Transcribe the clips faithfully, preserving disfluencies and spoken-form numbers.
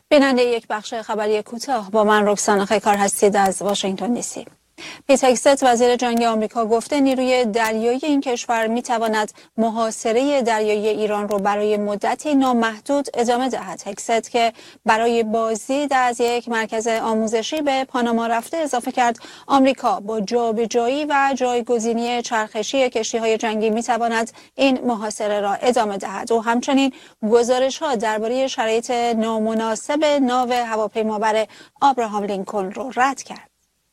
بیننده یک بخش خبری کوتاه با من رکسانا خیکار هستید از واشنگتن دی سی. پیت هگست وزیر جنگ آمریکا گفته نیروی دریایی این کشور می تواند محاصره دریایی ایران را برای مدتی نامحدود ادامه دهد. هگست که برای بازدید از یک مرکز آموزشی به پاناما رفته اضافه کرد آمریکا با جابجایی و جایگزینی چرخشی کشتی‌های جنگی می تواند این محاصره را ادامه دهد و همچنین گزارش‌ها درباره شرایط نامناسب ناو هواپیمابر آبراهام لینکلن را رد کرد.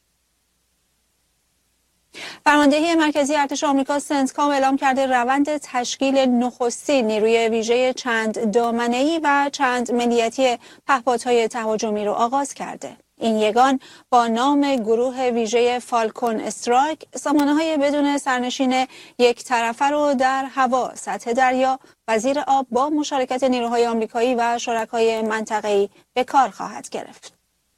فرماندهی مرکزی ارتش آمریکا سنتکام اعلام کرده روند تشکیل نخستین نیروی ویژه چند دامنه‌ای و چند ملیتی پهپادهای تهاجمی را آغاز کرده. این یگان با نام گروه ویژه فالکون استرایک سامانه‌های بدون سرنشین یک طرفه را در هوا، سطح دریا و زیر آب با مشارکت نیروهای آمریکایی و شرکای منطقه‌ای به کار خواهد گرفت.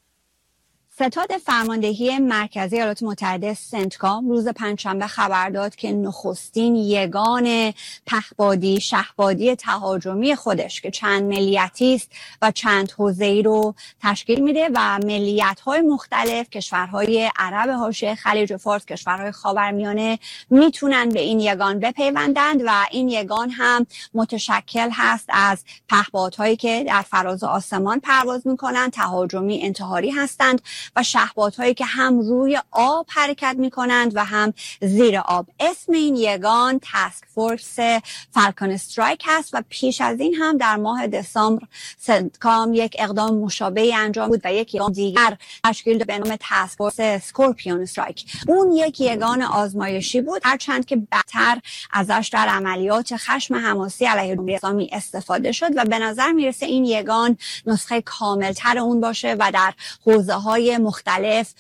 ستاد فرماندهی مرکزی ایالات متحده سنتکام روز پنجشنبه خبر داد که نخستین یگان پهپادی شهپادی تهاجمی خودش که چند ملیتی است و چند حوزه‌ای رو تشکیل میده و ملیت‌های مختلف، کشورهای عرب حاشیه خلیج فارس، کشورهای خاورمیانه میتونن به این یگان بپیوندند و این یگان هم متشکل هست از پهپادهایی که در فراز آسمان پرواز میکنن، تهاجمی انتحاری هستند و شهپادهایی که هم روی آب حرکت می کنند و هم زیر آب. اسم این یگان تاسک فورس فالکون استرایک هست و پیش از این هم در ماه دسامبر سنتکام یک اقدام مشابهی انجام بود و یک یگان دیگر تشکیل داد به نام تاسک فورس اسکورپیون استرایک. اون یک یگان آزمایشی بود، هرچند که بعدتر ازش در عملیات خشم حماسی علیه جمهوری اسلامی استفاده شد و به نظر میرسه این یگان نسخه کاملتر اون باشه و در حوزه‌های مختلف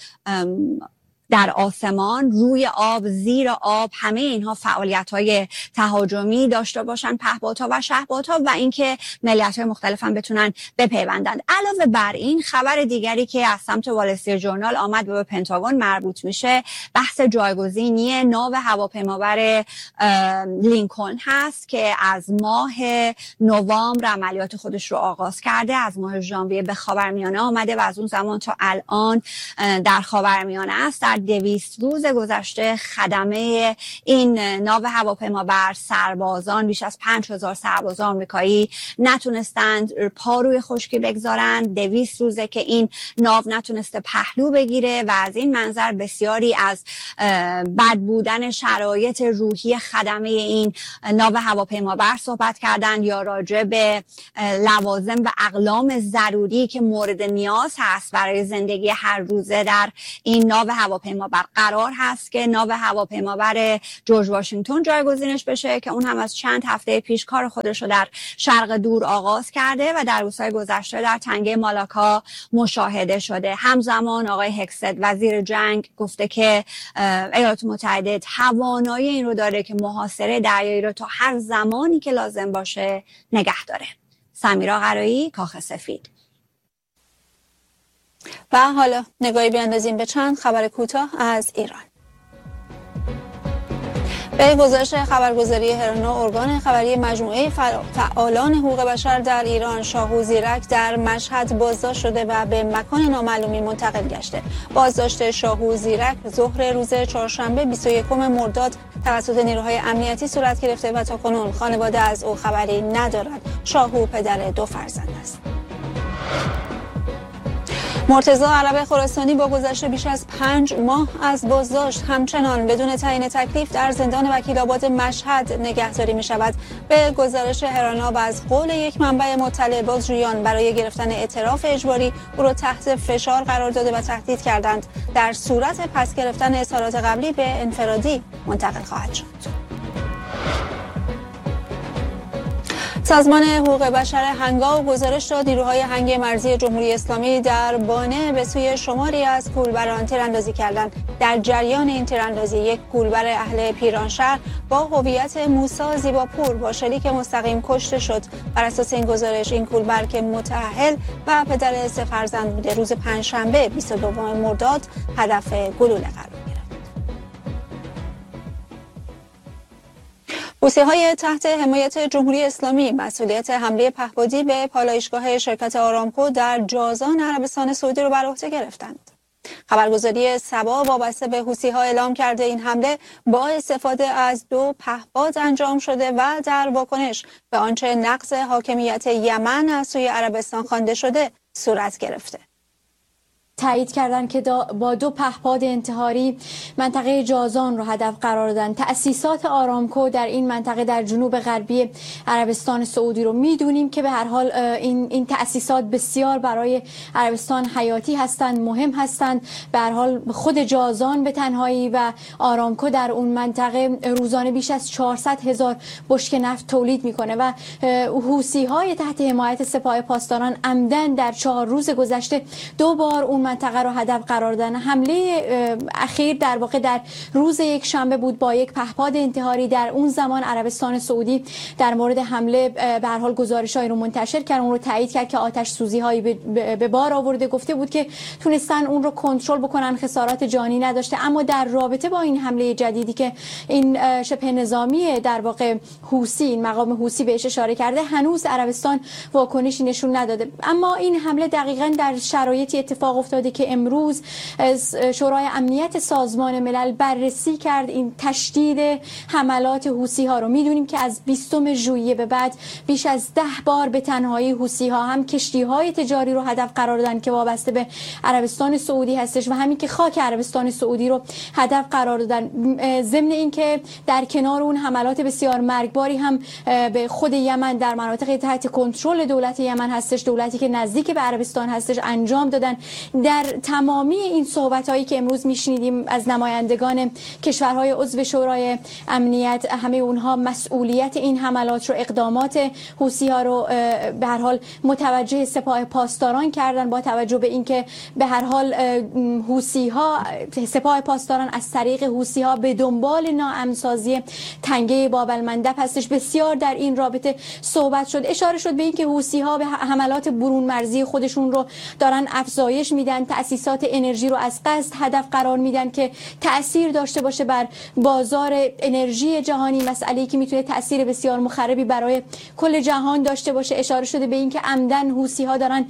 در آسمان، روی آب، زیر آب، همه اینها فعالیت‌های تهاجمی داشته باشن، پهپادها و شهپادها، و اینکه ملیت‌های مختلف هم بتونن بپیوندند. علاوه بر این خبر دیگری که از سمت وال استریت ژورنال آمد و به پنتاگون مربوط میشه بحث جایگزینی ناو هواپیمابر لینکلن هست که از ماه نوامبر عملیات خودش رو آغاز کرده، از ماه ژانویه به خاورمیانه آمده و از اون زمان تا الان در خاورمیانه است. در دویست روز گذشته خدمه این ناو هواپیمابر سربازان، بیش از پنج هزار سرباز آمریکایی نتونستند پا روی خشکی بگذارند. دویست روزه که این ناو نتونسته پهلو بگیره و از این منظر بسیاری از بد بودن شرایط روحی خدمه این ناو هواپیمابر صحبت کردند یا راجع به لوازم و اقلام ضروری که مورد نیاز هست برای زندگی هر روزه در این ناو هواپیمابر. قرار هست که ناو هواپیمابر جورج واشنگتن جایگزینش بشه که اون هم از چند هفته پیش کار خودش رو در شرق دور آغاز کرده و در روزهای گذشته در تنگه مالاکا مشاهده شده. همزمان آقای هگست وزیر جنگ گفته که ایالات متحده توانایی این رو داره که محاصره دریایی رو تا هر زمانی که لازم باشه نگه داره. سمیرا قرایی، کاخ سفید. و حالا نگاهی بیاندازیم به چند خبر کوتاه از ایران. به گزارش خبرگزاری هرانا، ارگان خبری مجموعه فعالان حقوق بشر در ایران، شاهو زیرک در مشهد بازداشت شده و به مکان نامعلومی منتقل گشته. بازداشت شاهو زیرک ظهر روز چهارشنبه بیست و یکم مرداد توسط نیروهای امنیتی صورت گرفته و تاکنون خانواده از او خبری ندارد. شاهو پدر دو فرزند است. مرتضی عرب خراسانی با گذشت بیش از پنج ماه از بازداشت همچنان بدون تعیین تکلیف در زندان وکیل‌آباد مشهد نگهداری می شود. به گزارش هرانا و از قول یک منبع مطلع، بازجویان برای گرفتن اعتراف اجباری او را تحت فشار قرار داده و تهدید کردند در صورت پس گرفتن اظهارات قبلی به انفرادی منتقل خواهد شد. سازمان حقوق بشر هنگاو گزارش داد نیروهای هنگ مرزی جمهوری اسلامی در بانه به سوی شماری از گولبران تیراندازی کردند. در جریان این تیراندازی یک گولبر اهل پیرانشهر با هویت موسی زیباپور با شلیک مستقیم کشته شد. بر اساس این گزارش این گولبر که متأهل و پدر سه فرزند بوده، روز پنجشنبه بیست و دوم مرداد هدف گلوله قرار گرفت. حوثی‌های تحت حمایت جمهوری اسلامی مسئولیت حمله پهپادی به پالایشگاه شرکت آرامکو در جازان عربستان سعودی را بر عهده گرفتند. خبرگزاری سبا وابسته به حوثی‌ها اعلام کرده این حمله با استفاده از دو پهپاد انجام شده و در واکنش به آنچه نقض حاکمیت یمن از سوی عربستان خوانده شده صورت گرفته. تایید کردن که با دو پهپاد انتحاری منطقه جازان رو هدف قرار دادن. تأسیسات آرامکو در این منطقه در جنوب غربی عربستان سعودی رو میدونیم که به هر حال این این تأسیسات بسیار برای عربستان حیاتی هستند، مهم هستند. به هر حال خود جازان به تنهایی و آرامکو در اون منطقه روزانه بیش از چهارصد هزار بشکه نفت تولید میکنه و حوثی‌های تحت حمایت سپاه پاسداران عمدن در چهار روز گذشته دو بار اون منطقه رو هدف قرار دادن. حمله اخیر در واقع در روز یک شنبه بود با یک پهپاد انتحاری. در اون زمان عربستان سعودی در مورد حمله به هر حال گزارش‌هایی رو منتشر کرد، اون رو تایید کرد که آتش سوزی‌هایی به بار آورده. گفته بود که تونستن اون رو کنترل بکنن، خسارات جانی نداشته. اما در رابطه با این حمله جدیدی که این شبه نظامی در واقع حوثی، این مقام حوثی بهش اشاره کرده، هنوز عربستان واکنشی نشون نداده. اما این حمله دقیقاً در شرایطی اتفاق افتاده که امروز شورای امنیت سازمان ملل بررسی کرد این تشدید حملات حوثی ها رو. میدونیم که از بیستم ژوئیه به بعد بیش از ده بار به تنهایی حوثی ها هم کشتی های تجاری رو هدف قرار دادن که وابسته به عربستان سعودی هستش و همین که خاک عربستان سعودی رو هدف قرار دادن. ضمن این که در کنار اون حملات بسیار مرگباری هم به خود یمن در مناطق تحت کنترل دولت یمن هستش، دولتی که نزدیک به عربستان هستش، انجام دادن. در تمامی این صحبت‌هایی که امروز میشنیدیم از نمایندگان کشورهای عضو شورای امنیت، همه اونها مسئولیت این حملات رو، اقدامات حوثی‌ها رو به هر حال متوجه سپاه پاسداران کردن، با توجه به اینکه به هر حال حوثی‌ها، سپاه پاسداران از طریق حوثی‌ها به دنبال ناامن‌سازی تنگه باب المندب هستش. بسیار در این رابطه صحبت شد، اشاره شد به اینکه حوثی‌ها به حملات برون مرزی خودشون رو دارن افزایش میدن، تأسیسات انرژی رو از قصد هدف قرار میدن که تأثیر داشته باشه بر بازار انرژی جهانی، مسئله‌ای که میتونه تأثیر بسیار مخربی برای کل جهان داشته باشه. اشاره شده به اینکه عمدن حوثی‌ها دارن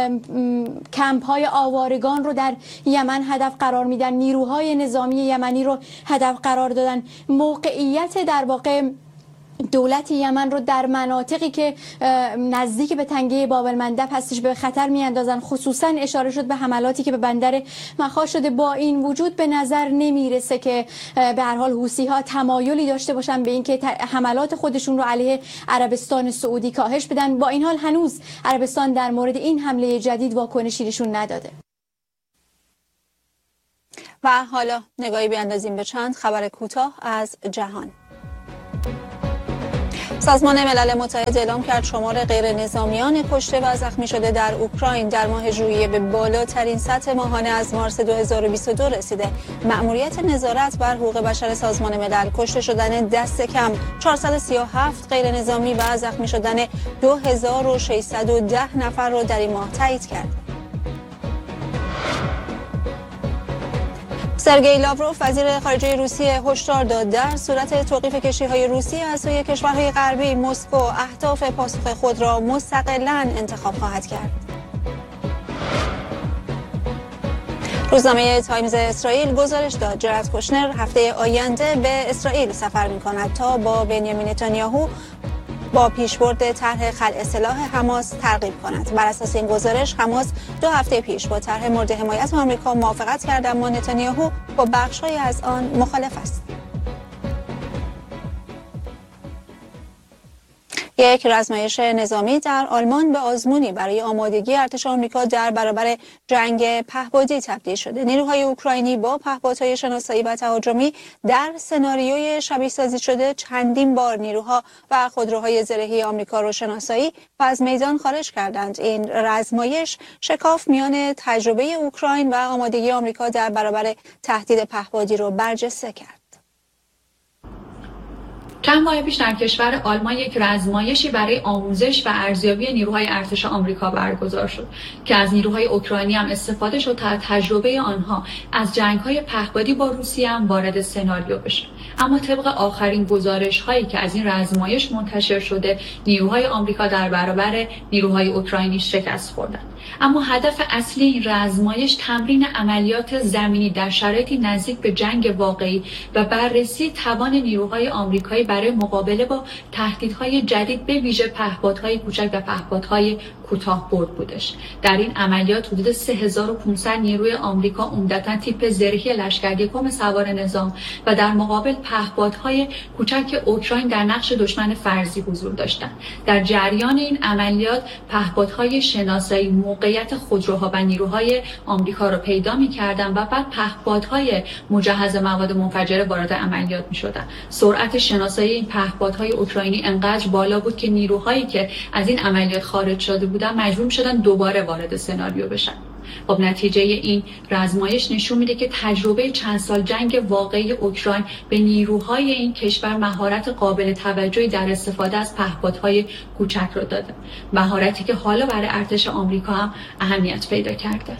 کمپ‌های آوارگان رو در یمن هدف قرار میدن، نیروهای نظامی یمنی رو هدف قرار دادن. موقعیت در واقع دولت یمن رو در مناطقی که نزدیک به تنگه باب المندب هستش به خطر میاندازن. خصوصا اشاره شد به حملاتی که به بندر مخا شده. با این وجود به نظر نمیرسه که به هر حال حوثی‌ها تمایلی داشته باشن به اینکه حملات خودشون رو علیه عربستان سعودی کاهش بدن. با این حال هنوز عربستان در مورد این حمله جدید واکنشی نشون نداده. و حالا نگاهی بیاندازیم به چند خبر کوتاه از جهان. سازمان ملل متحد اعلام کرد شمار غیر نظامیان کشته و زخمی شده در اوکراین در ماه ژوئیه به بالاترین سطح ماهانه از مارس دو هزار و بیست و دو رسیده. مأموریت نظارت بر حقوق بشر سازمان ملل کشته شدن دست کم چهارصد و سی و هفت غیر نظامی و زخمی شدن دو هزار و ششصد و ده نفر را در این ماه تایید کرد. سرگئی لاوروف وزیر خارجه روسیه هشدار داد در صورت توقیف کشتی‌های روسی از سوی کشورهای غربی مسکو اهداف پاسخ خود را مستقلاً انتخاب خواهد کرد. روزنامه تایمز اسرائیل گزارش داد جرد کوشنر هفته آینده به اسرائیل سفر می‌کند تا با بنیامین نتانیاهو با پیشبرد طرح خلع سلاح حماس ترغیب کند. بر اساس این گزارش حماس دو هفته پیش با طرح مورد حمایت آمریکا موافقت کرد، اما نتانیاهو با بخش‌هایی از آن مخالف است. یک رزمایش نظامی در آلمان به آزمونی برای آمادگی ارتش آمریکا در برابر جنگ پهپادی تبدیل شده. نیروهای اوکراینی با پهپادهای شناسایی و تهاجمی در سناریوی شبیه سازی شده چندین بار نیروها و خودروهای زرهی آمریکا را شناسایی و از میدان خارج کردند. این رزمایش شکاف میان تجربه اوکراین و آمادگی آمریکا در برابر تهدید پهپادی را برجسته کرد. چند ماه پیش در کشور آلمان یک رزمایشی برای آموزش و ارزیابی نیروهای ارتش آمریکا برگزار شد که از نیروهای اوکراینی هم استفاده شد تا تجربه آنها از جنگ‌های پهپادی با روسیه هم وارد سناریو بشه. اما طبق آخرین گزارش‌هایی که از این رزمایش منتشر شده، نیروهای آمریکا در برابر نیروهای اوکراینی شکست خوردند. اما هدف اصلی این رزمایش تمرین عملیات زمینی در شرایطی نزدیک به جنگ واقعی و بررسی توان نیروهای آمریکایی برای مقابله با تهدیدهای جدید به ویژه پهپادهای کوچک و پهپادهای کوتاه برد بودش. در این عملیات حدود سه هزار و پانصد نیروی آمریکا عمدتاً تیپ زرهی لشکر یکم سوار نظام و در مقابل پهپادهای کوچک اوکراین در نقش دشمن فرضی حضور داشتند. در جریان این عملیات پهپادهای شناسایی موقعیت خودروها و نیروهای آمریکا را پیدا می‌کردند و بعد پهپادهای مجهز مواد منفجره وارد عملیات می‌شدند. سرعت شناسایی این پهپادهای اوکراینی انقدر بالا بود که نیروهایی که از این عملیات خارج شده بودن مجبور شدن دوباره وارد سناریو بشن. خب نتیجه این رزمایش نشون میده که تجربه چند سال جنگ واقعی اوکراین به نیروهای این کشور مهارت قابل توجهی در استفاده از پهپادهای کوچک رو داده. مهارتی که حالا برای ارتش آمریکا هم اهمیت پیدا کرده.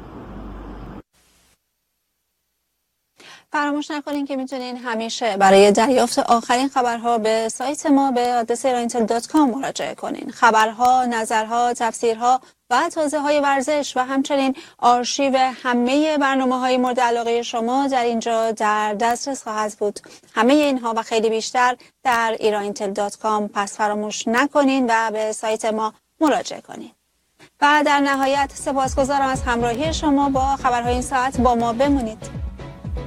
فراموش نکنین که میتونین همیشه برای دریافت آخرین خبرها به سایت ما به آدرس ایران اینتل دات کام مراجعه کنین. خبرها، نظرها، تفسیرها و توضیح‌های ورزش و همچنین آرشیو همه برنامه‌های مورد علاقه شما در اینجا در دسترس خواهد بود. همه اینها و خیلی بیشتر در ایران اینتل دات کام. پس فراموش نکنین و به سایت ما مراجعه کنین. و در نهایت سپاسگزارم از همراهی شما با خبرهای این ساعت. با ما بمونید.